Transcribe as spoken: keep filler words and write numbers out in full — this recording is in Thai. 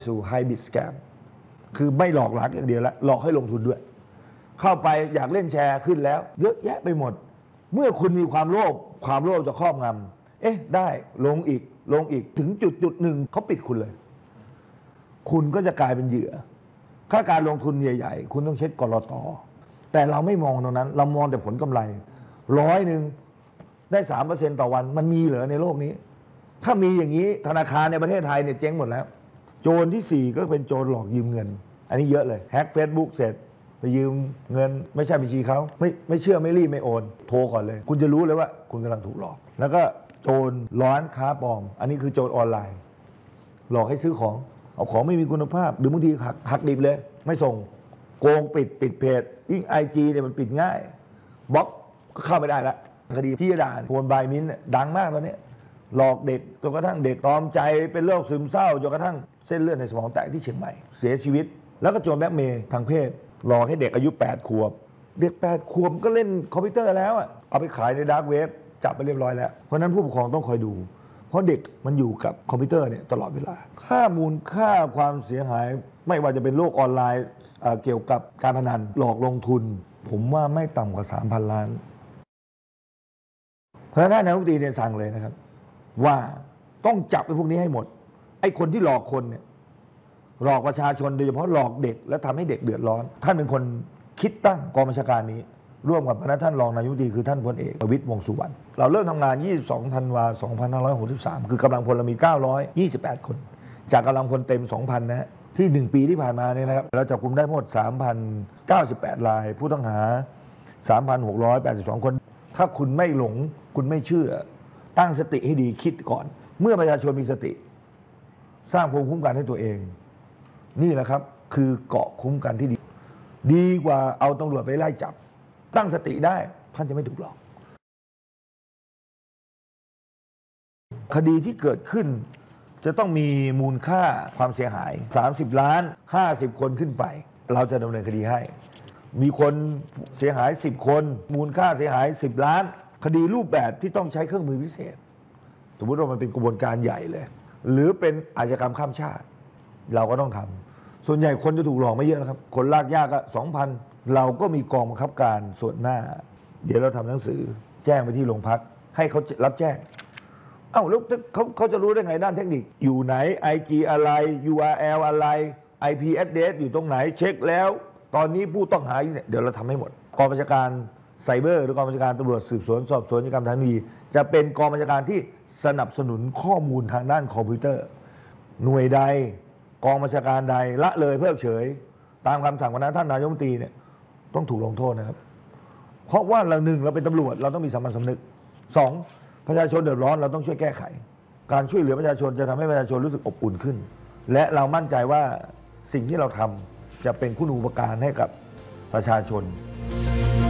สู่ไฮบริดสแกมคือไม่หลอกหลอกอย่างเดียวแล้วหลอกให้ลงทุนด้วยเข้าไปอยากเล่นแชร์ขึ้นแล้วเยอะแยะไปหมดเมื่อคุณมีความโลภความโลภจะครอบงำเอ๊ะได้ลงอีกลงอีกถึงจุดจุดหนึ่งเขาปิดคุณเลยคุณก็จะกลายเป็นเหยื่อถ้าการลงทุนใหญ่ๆคุณต้องเช็คกลต.แต่เราไม่มองตรงนั้นเรามองแต่ผลกำไรร้อยหนึ่งได้สามเปอร์เซ็นต์ต่อวันมันมีเหรอในโลกนี้ถ้ามีอย่างนี้ธนาคารในประเทศไทยเนี่ยเจ๊งหมดแล้วโจรที่สี่ก็เป็นโจรหลอกยืมเงินอันนี้เยอะเลยแฮ็กเฟซบุ๊กเสร็จไปยืมเงินไม่ใช่บัญชีเขาไม่ไม่เชื่อไม่รีบไม่โอนโทรก่อนเลยคุณจะรู้เลยว่าคุณกำลังถูกหลอกแล้วก็โจรร้านค้าปลอมอันนี้คือโจรออนไลน์หลอกให้ซื้อของเอาของไม่มีคุณภาพหรือบางทีหักหักดิบเลยไม่ส่งโกงปิดปิดเพจยิ่งไอจีเนี่ยมันปิดง่ายบล็อกก็เข้าไม่ได้ละคดีพี่ดาโคนบายมิ้นดังมากตอนนี้หลอกเด็กจนกระทั่งเด็กตอมใจเป็นโรคซึมเศร้าจนกระทั่งเส้นเลือดในสมองแตกที่เชียงใหม่เสียชีวิตแล้วก็โจรแบล็กเมย์ทางเพศหลอกให้เด็กอายุแปดขวบเด็กแปดขวบก็เล่นคอมพิวเตอร์แล้วอ่ะเอาไปขายในดาร์กเว็บจับไปเรียบร้อยแล้วเพราะนั้นผู้ปกครองต้องคอยดูเพราะเด็กมันอยู่กับคอมพิวเตอร์เนี่ยตลอดเวลาค่ามูลค่าความเสียหายไม่ว่าจะเป็นโลกออนไลน์เกี่ยวกับการพนันหลอกลงทุนผมว่าไม่ต่ำกว่า สามพัน ล้านเพราะฉะนั้นนายกรัฐมนตรีเนี่ยสั่งเลยนะครับว่าต้องจับไอ้พวกนี้ให้หมดไอ้คนที่หลอกคนเนี่ยหลอกประชาชนโดยเฉพาะหลอกเด็กและทำให้เด็กเดือดร้อนท่านเป็นคนคิดตั้งกองบัญชาการนี้ร่วมกับพระท่านรองนายกรัฐมนตรีคือท่านพลเอกประวิตรวงษ์สุวรรณเราเริ่มทำงานยี่สิบสองธันวาคมสองพันห้าร้อยหกสิบสามคือกำลังพลเรามีเก้าร้อยยี่สิบแปดคนจากกำลังพลเต็ม สองพัน นะฮะที่หนึ่งปีที่ผ่านมาเนี่ยนะครับเราจับกุมได้หมด สามพันเก้าสิบแปด รายผู้ต้องหา สามพันหกร้อยแปดสิบสอง คนถ้าคุณไม่หลงคุณไม่เชื่อตั้งสติให้ดีคิดก่อนเมื่อประชาชนมีสติสร้างภูมิคุ้มกันให้ตัวเองนี่แหละครับคือเกาะคุ้มกันที่ดีดีกว่าเอาตำรวจไปไล่จับตั้งสติได้ท่านจะไม่ถูกหลอกคดีที่เกิดขึ้นจะต้องมีมูลค่าความเสียหายสามสิบล้านห้าสิบคนขึ้นไปเราจะดำเนินคดีให้มีคนเสียหายสิบคนมูลค่าเสียหายสิบล้านคดีรูปแบบที่ต้องใช้เครื่องมือพิเศษสมมติว่ามันเป็นกระบวนการใหญ่เลยหรือเป็นอาชญากรรมข้ามชาติเราก็ต้องทำส่วนใหญ่คนจะถูกหลอกไม่เยอะนะครับคนลากยากก็สองพันเราก็มีกองบังคับการส่วนหน้าเดี๋ยวเราทำหนังสือแจ้งไปที่โรงพักให้เขารับแจ้งเอ้าแล้วเขาเขาจะรู้ได้ไงด้านเทคนิคอยู่ไหน ไอ จี อะไร ยู อาร์ แอล อะไร ไอ พี address อยู่ตรงไหนเช็คแล้วตอนนี้ผู้ต้องหาเนี่ยเดี๋ยวเราทำให้หมดกองบัญชาการไซเบอร์หรือกองบัญชาการตำรวจสืบสวนสอบสวนอาชญากรรมทางเทคโนโลยีจะเป็นกองบัญชาการที่สนับสนุนข้อมูลทางด้านคอมพิวเตอร์หน่วยใดกองบัญชาการใดละเลยเพิกเฉยตามคำสั่งของท่านนายกรัฐมนตรีเนี่ยต้องถูกลงโทษนะครับเพราะว่าเราหนึ่งเราเป็นตำรวจเราต้องมีสามัญสำนึกสองประชาชนเดือดร้อนเราต้องช่วยแก้ไขการช่วยเหลือประชาชนจะทำให้ประชาชนรู้สึกอบอุ่นขึ้นและเรามั่นใจว่าสิ่งที่เราทำจะเป็นคุณูปการให้กับประชาชน